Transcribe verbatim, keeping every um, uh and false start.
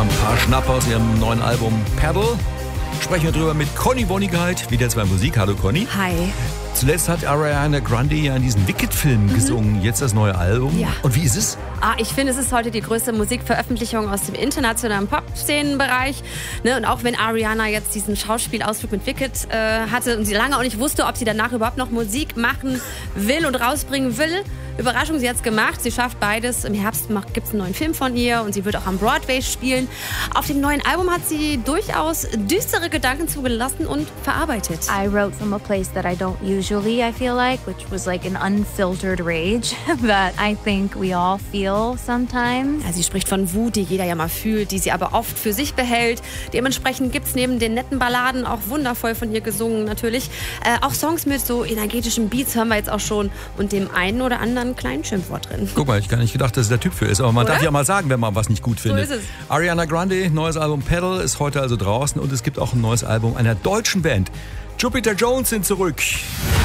ein paar Schnapper aus ihrem neuen Album Paddle. Sprechen wir drüber mit Conny Bonigkeit, wieder zwei Musik. Hallo Conny. Hi. Zuletzt hat Ariana Grande ja in diesem Wicked-Film mhm. gesungen, jetzt das neue Album. Ja. Und wie ist es? Ah, ich finde, es ist heute die größte Musikveröffentlichung aus dem internationalen Pop-Szenenbereich. Ne? Und auch wenn Ariana jetzt diesen Schauspielausflug mit Wicked äh, hatte und sie lange auch nicht wusste, ob sie danach überhaupt noch Musik machen will und rausbringen will. Überraschung, sie hat es gemacht. Sie schafft beides. Im Herbst gibt es einen neuen Film von ihr und sie wird auch am Broadway spielen. Auf dem neuen Album hat sie durchaus düstere Gedanken zugelassen und verarbeitet. I wrote from a place that I don't usually, I feel like, which was like an unfiltered rage that I think we all feel sometimes. Ja, sie spricht von Wut, die jeder ja mal fühlt, die sie aber oft für sich behält. Dementsprechend gibt es neben den netten Balladen auch wundervoll von ihr gesungen natürlich. Äh, auch Songs mit so energetischen Beats hören wir jetzt auch schon und dem einen oder anderen ein kleinen Schimpfwort drin. Guck mal, ich gar nicht gedacht, dass es der Typ für ist. Aber man Oder? darf ja mal sagen, wenn man was nicht gut findet. So ist es. Ariana Grande, neues Album Paddle, ist heute also draußen. Und es gibt auch ein neues Album einer deutschen Band. Jupiter Jones sind zurück.